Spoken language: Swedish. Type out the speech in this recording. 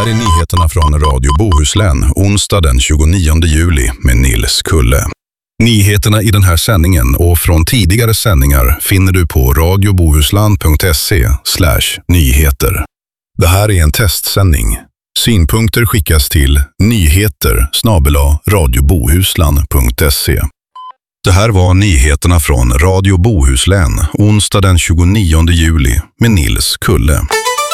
Här är nyheterna från Radio Bohuslän, onsdag den 29 juli med Nils Kulle. Nyheterna i den här sändningen och från tidigare sändningar finner du på radiobohuslan.se/nyheter. Det här är en testsändning. Synpunkter skickas till nyheter@radiobohuslan.se. Det här var nyheterna från Radio Bohuslän, onsdag den 29 juli med Nils Kulle.